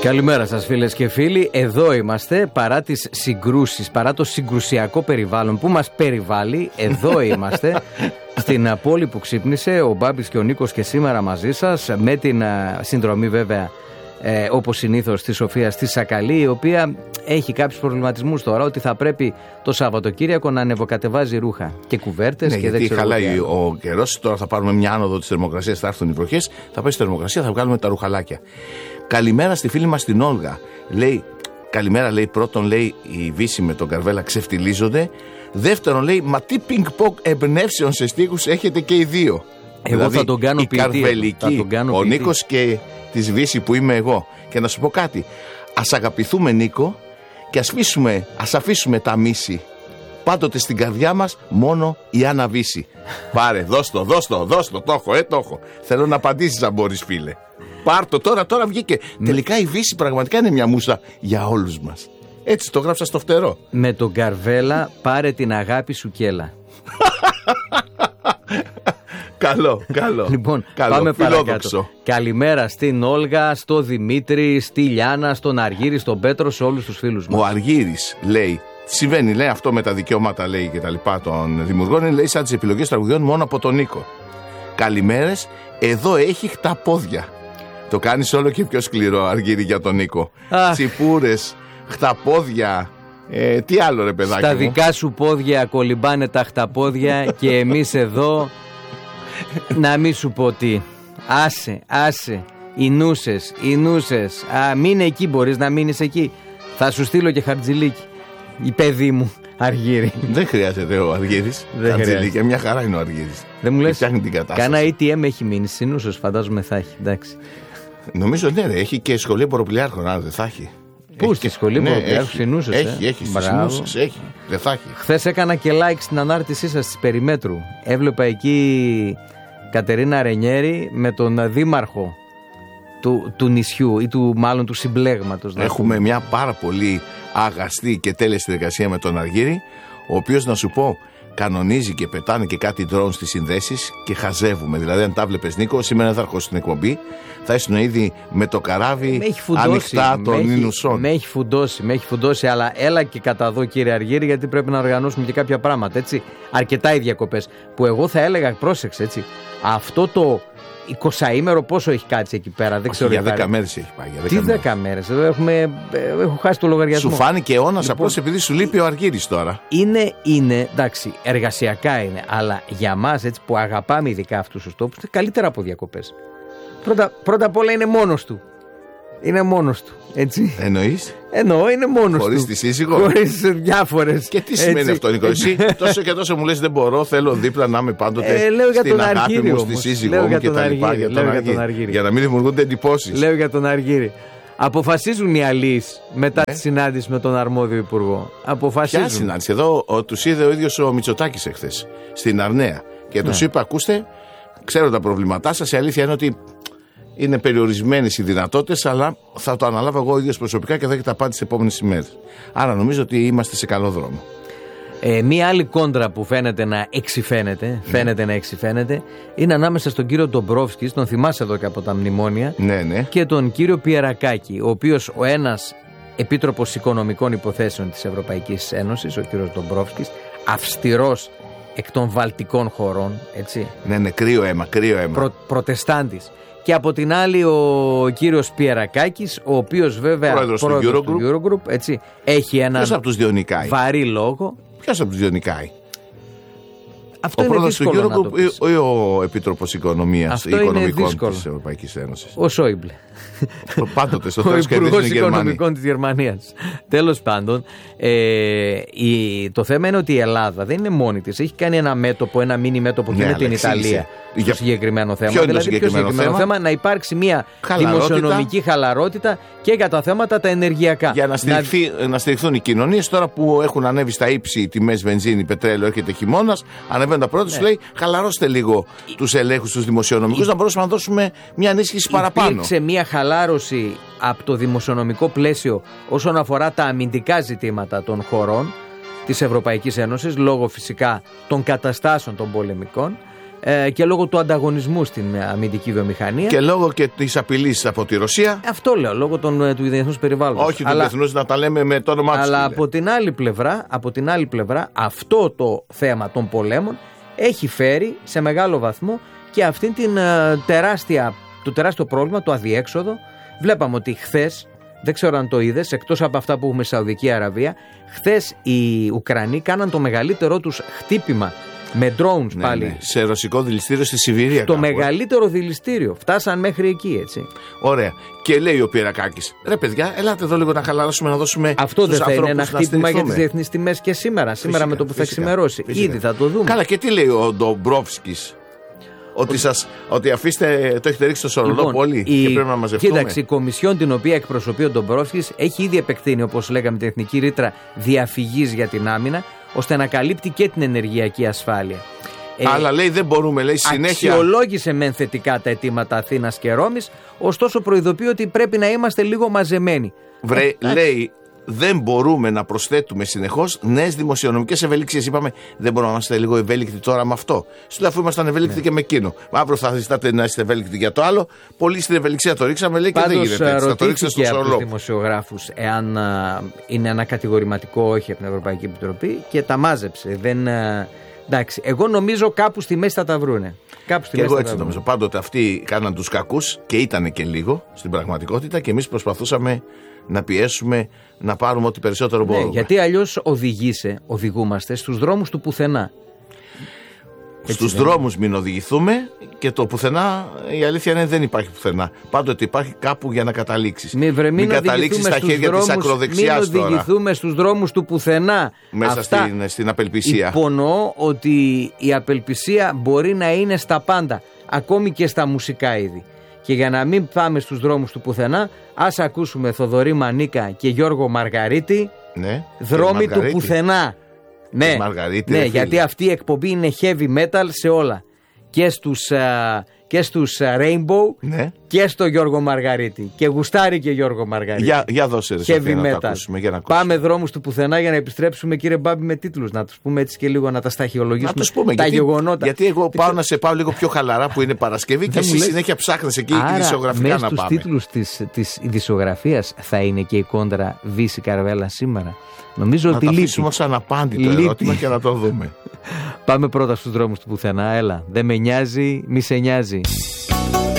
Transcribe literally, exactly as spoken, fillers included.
Καλημέρα σας φίλες και φίλοι, εδώ είμαστε παρά τις συγκρούσεις, παρά το συγκρουσιακό περιβάλλον που μας περιβάλλει, εδώ είμαστε στην πόλη που ξύπνησε, ο Μπάμπης και ο Νίκος και σήμερα μαζί σας, με την συνδρομή βέβαια ε, όπως συνήθως της Σοφίας στη Σακαλή, η οποία έχει κάποιους προβληματισμούς τώρα ότι θα πρέπει το Σαββατοκύριακο να ανεβοκατεβάζει ρούχα και κουβέρτες ναι, και δεν ξέρω. Γιατί χαλάει ο καιρός, τώρα θα πάρουμε μια άνοδο της θερμοκρασίας, θα έρθουν οι βροχές, θα πέσει η θερμοκρασία, θα βγάλουμε τα ρουχαλάκια. Καλημέρα στη φίλη μας την Όλγα. Λέει, καλημέρα, λέει, πρώτον λέει η Βύση με τον Καρβέλα ξεφτιλίζονται. Δεύτερον λέει, μα τι πινκ-ποκ εμπνεύσεων σε στίχους έχετε και οι δύο. Εγώ δηλαδή, θα τον κάνω η ποιητή. Καρβελική, τον κάνω ο ποιητή. Νίκος και της Βύση που είμαι εγώ. Και να σου πω κάτι, ας αγαπηθούμε Νίκο και ας αφήσουμε, ας αφήσουμε τα μίση. Πάντοτε στην καρδιά μας μόνο η Άννα Βύση. Πάρε, δώσ' το, δώσ' το, δώσ' το, το έχω, ε, το έχω. Θέλω να απαντήσεις αν μπορείς φίλε. Πάρτο τώρα, τώρα βγήκε. Με... Τελικά η Βύση πραγματικά είναι μια μουσα για όλους μας. Έτσι το γράψα στο φτερό. Με τον Καρβέλα πάρε την αγάπη σου κέλα. Καλό, καλό. Λοιπόν, καλό, πάμε φιλόδοξο. παρακάτω. Καλημέρα στην Όλγα, στο Δημήτρη, στη Λιάνα, στον Αργύρη, στον Πέτρο, σε όλους τους φίλους μας. Ο Αργύρης λέει, συμβαίνει λέει αυτό με τα δικαιώματα λέει και τα λοιπά των δημιουργών, είναι λέει σαν τις επιλογές τραγουδιών μόνο από τον Νίκο. Καλημέρες, εδώ έχει χταπόδια. Το κάνεις όλο και πιο σκληρό Αργύρη για τον Νίκο. Τσιπούρες, χταπόδια. Ε, τι άλλο ρε παιδάκι Στα μου. δικά σου πόδια κολυμπάνε τα χταπόδια και εμείς εδώ να μην σου πω τι. Άσε, άσε. Οι νούσες, οι νούσες. Α, μείνε εκεί, μπορείς να μείνεις εκεί. Θα σου στείλω και χαρτζηλίκι. Η παιδί μου, Αργύρη. Δεν χρειάζεται ο Αργύρης. Χαρτζηλίκι, μια χαρά είναι ο Αργύρης. Δεν μου λες, φτιάχνει την κατάσταση. κάνα έι τι εμ έχει μείνει. Συνούσος φαντάζομαι θα έχει. Εντάξει. Νομίζω ναι, ρε, έχει και σχολείο ποροπλιάρχων, αν δεν θα έχει. Πού στη σχολή ναι, ποροπλιάρχων συνούσες. Έχει, ε? έχει, συνούσες, έχει. Δεν θα έχει. Χθες έκανα και like στην ανάρτησή σας της Περιμέτρου. Έβλεπα εκεί Κατερίνα Ρενιέρη με τον δήμαρχο του, του νησιού ή του, μάλλον του συμπλέγματος. Έχουμε μια πάρα πολύ αγαστή και τέλεια συνεργασία με τον Αργύρη, ο οποίος να σου πω κανονίζει και πετάνε και κάτι drone στις συνδέσεις και χαζεύουμε. Δηλαδή, αν τα βλέπεις Νίκο, σήμερα δεν θα έρχομαι στην εκπομπή, θα ήσουν ήδη με το καράβι ανοιχτά των Ινουσών. Με έχει φουντώσει, με έχει φουντώσει, αλλά έλα και κατά εδώ κύριε Αργύρη, γιατί πρέπει να οργανώσουμε και κάποια πράγματα. Έτσι. Αρκετά οι διακοπές. Που εγώ θα έλεγα, πρόσεξε έτσι, αυτό το εικοσαήμερο πόσο έχει κάτσει εκεί πέρα, δεν Όχι, ξέρω. Για δέκα μέρες έχει πάει. Για δέκα Τι δέκα μέρες, εδώ έχουμε, έχω χάσει το λογαριασμό. Σου φάνηκε αιώνας λοιπόν, απλώς επειδή σου λείπει ο Αργύρης τώρα. Είναι, είναι, εντάξει, εργασιακά είναι, αλλά για μας έτσι που αγαπάμε ειδικά αυτούς τους τόπους, είναι καλύτερα από διακοπές. Πρώτα, πρώτα απ' όλα είναι μόνος του. Είναι μόνος του, έτσι. Εννοείς? Εννοώ, είναι μόνος Χωρίς του. τη σύζυγο. Χωρίς διάφορες. Και τι σημαίνει έτσι αυτό, Νίκο? Εσύ τόσο και τόσο μου λες δεν μπορώ, θέλω δίπλα να είμαι πάντοτε ε, λέω για στην τον αγάπη Αργύρη μου, όμως. στη σύζυγό Λέω μου για και τον τα λοιπά. Αργύρη. Για τον, για, τον Αργύρη. Για να μην δημιουργούνται εντυπώσεις. Λέω για τον Αργύρη. Αποφασίζουν οι αλείς μετά ναι. τη συνάντηση με τον αρμόδιο υπουργό. Αποφασίζουν. Ποια συνάντηση? Εδώ ο, τους είδε ο ίδιος ο Μητσοτάκης εχθές στην Αρναία. Και ναι. τους είπε, ακούστε, ξέρω τα προβλήματά σας. Η αλήθεια είναι ότι είναι περιορισμένες οι δυνατότητες, αλλά θα το αναλάβω εγώ ο ίδιος προσωπικά και θα έχετε απάντηση τις επόμενες ημέρες. Άρα νομίζω ότι είμαστε σε καλό δρόμο. Ε, μία άλλη κόντρα που φαίνεται να εξυφαίνεται, φαίνεται να εξυφαίνεται, είναι ανάμεσα στον κύριο Ντομπρόφσκι, τον θυμάσαι εδώ και από τα μνημόνια, ναι, ναι. και τον κύριο Πιερακάκη, ο οποίος ο ένας επίτροπος οικονομικών υποθέσεων της Ευρωπαϊκής Ένωσης, ο κύριος Ντομπρόφσκις, αυστηρός εκ των βαλτικών χωρών, έτσι. Ναι, ναι, κρύο αίμα, κρύο αίμα. Προ, προτεστάντης. Και από την άλλη ο κύριος Πιερακάκης, ο οποίος βέβαια πρόεδρος, πρόεδρος του του Eurogroup, Eurogroup, έτσι, έχει έναν Ποιος από τους δύο νικάει? βαρύ λόγο. Ποιος από τους δύο νικάει? Αυτό ο είναι πρόεδρος του Eurogroup ή ο Επίτροπος Οικονομίας ή Οικονομικών της Ευρωπαϊκής Ένωσης? Ο Σόιμπλε. Πάντοτε στο ο τέλος κερδίζουν οι Γερμανοί. Οικονομικών της Γερμανίας. Τέλος πάντων, ε, η, το θέμα είναι ότι η Ελλάδα δεν είναι μόνη της. Έχει κάνει ένα μέτωπο, ένα μίνι μέτωπο και ναι, με την Ιταλία στο για... συγκεκριμένο θέμα. Ποιο είναι δηλαδή, το συγκεκριμένο, ποιο συγκεκριμένο θέμα? θέμα? Να υπάρξει μια χαλαρότητα, δημοσιονομική χαλαρότητα και για τα θέματα τα ενεργειακά. Για να, στηριχθεί, να... να στηριχθούν οι κοινωνίες τώρα που έχουν ανέβει στα ύψη οι τιμές βενζίνη, πετρέλαιο, έρχεται χειμώνας. Ανεβαίνουν τα πρώτα, ναι. Σου λέει χαλαρώστε λίγο τους ελέγχους τους δημοσιονομικούς, η... να μπορούσαμε να δώσουμε μια ενίσχυση παραπάνω. Υπήρξε μια χαλάρωση από το δημοσιονομικό πλαίσιο όσον αφορά τα αμυντικά ζητήματα των χωρών της Ευρωπαϊκής Ένωσης, λόγω φυσικά των καταστάσεων των πολεμικών. ε, και λόγω του ανταγωνισμού στην αμυντική βιομηχανία. Και λόγω και της απειλής από τη Ρωσία. Αυτό λέω, λόγω των, του διεθνούς περιβάλλοντος. Όχι του αλλά, διεθνούς να τα λέμε με το όνομά τους. Αλλά από την, άλλη πλευρά, από την άλλη πλευρά, αυτό το θέμα των πολέμων έχει φέρει σε μεγάλο βαθμό και αυτήν την uh, τεράστια, το τεράστιο πρόβλημα, το αδιέξοδο. Βλέπαμε ότι χθες, δεν ξέρω αν το είδες, εκτός από αυτά που έχουμε στη Σαουδική Αραβία, χθες οι Ουκρανοί κάναν το μεγαλύτερό τους χτύπημα με drones ναι, πάλι. Ναι, σε ρωσικό δηληστήριο στη Σιβηρία. Το κάπου. μεγαλύτερο δηληστήριο. Φτάσαν μέχρι εκεί, έτσι. Ωραία. Και λέει ο Πυρακάκης, ρε παιδιά, ελάτε εδώ λίγο να χαλαρώσουμε, να δώσουμε. Αυτό δεν θα είναι ένα χτύπημα για τις διεθνείς τιμές και σήμερα. Σήμερα φυσικά, με το που θα φυσικά, ξημερώσει. Φυσικά. Ήδη θα το δούμε. Καλά, και τι λέει ο Ντομπρόφσκης. Ότι, σας, ότι αφήστε, το έχετε ρίξει στο σορολό λοιπόν, πολύ η, και πρέπει να μαζευτούμε. Κοίταξε, η Κομισιόν την οποία εκπροσωπεί ο Ντομπρόφσκης έχει ήδη επεκτείνει, όπως λέγαμε, την εθνική ρήτρα διαφυγής για την άμυνα, ώστε να καλύπτει και την ενεργειακή ασφάλεια. Αλλά ε, λέει δεν μπορούμε, λέει συνέχεια. Αξιολόγησε μεν θετικά τα αιτήματα Αθήνας και Ρώμης, ωστόσο προειδοποιεί ότι πρέπει να είμαστε λίγο μαζεμένοι. Βρε, ε, λέει. Δεν μπορούμε να προσθέτουμε συνεχώς νέες δημοσιονομικές ευελιξίες. Είπαμε, δεν μπορούμε να είμαστε λίγο ευέλικτοι τώρα με αυτό. Σου λέω, αφού ήμασταν ευέλικτοι ναι. και με εκείνο. Αύριο θα ζητάτε να είστε ευέλικτοι για το άλλο. Πολύ στην ευελιξία το ρίξαμε, λέει, πάντως, και δεν γίνεται έτσι. Θα το ρίξετε στο σωρό. Από τους δημοσιογράφους εάν α, είναι ένα κατηγορηματικό όχι από την Ευρωπαϊκή Επιτροπή και τα μάζεψε. Δεν, α, εντάξει, εγώ νομίζω κάπου στη μέση θα τα βρούνε. Κάπου στη και μέση εγώ έτσι νομίζω. Πάντοτε αυτοί κάναν τους κακούς και ήταν και λίγο στην πραγματικότητα και εμείς προσπαθούσαμε να πιέσουμε να πάρουμε ό,τι περισσότερο μπορούμε. Ναι, γιατί αλλιώς οδηγείσαι, οδηγούμαστε στους δρόμους του πουθενά. Στους δρόμους μην οδηγηθούμε και το πουθενά, η αλήθεια είναι δεν υπάρχει πουθενά. Πάντοτε υπάρχει κάπου για να καταλήξεις. Μην, βρε, μην, μην καταλήξεις στα χέρια δρόμους, της ακροδεξιάς τώρα. Μην οδηγηθούμε στους δρόμους του πουθενά. Μέσα Αυτά στην, στην απελπισία. Υπονοώ ότι η απελπισία μπορεί να είναι στα πάντα, ακόμη και στα μουσικά είδη. Και για να μην πάμε στους δρόμους του πουθενά, ας ακούσουμε Θοδωρή Μανίκα και Γιώργο Μαργαρίτη, ναι, δρόμοι του πουθενά. Ναι, ναι, γιατί αυτή η εκπομπή είναι heavy metal σε όλα. Και στους, uh, και στους uh, Rainbow ναι. και στο Γιώργο Μαργαρίτη. Και γουστάρει και Γιώργο Μαργαρίτη. Για, για δώσε ρε heavy Σοφία, metal. Να τα ακούσουμε, για να ακούσουμε. Πάμε δρόμους του πουθενά για να επιστρέψουμε, κύριε Μπάμπη, με τίτλους. Να τους πούμε έτσι και λίγο να τα σταχυολογήσουμε. Να τους πούμε, τα γιατί, γεγονότα. Γιατί εγώ πάω να σε πάω λίγο πιο χαλαρά που είναι Παρασκευή και εσύ συνέχεια ψάχνεις εκεί ειδησιογραφικά να πάμε. Μέσα στους τίτλους της, της ειδησιογραφίας θα είναι και η κόντρα Βύση Καρβέλα σήμερα. Νομίζω να ότι τα λείπει. αφήσουμε ως αναπάντητο ερώτημα και να το δούμε. Πάμε πρώτα στους δρόμους του πουθενά, έλα. Δεν με νοιάζει, μη σε νοιάζει.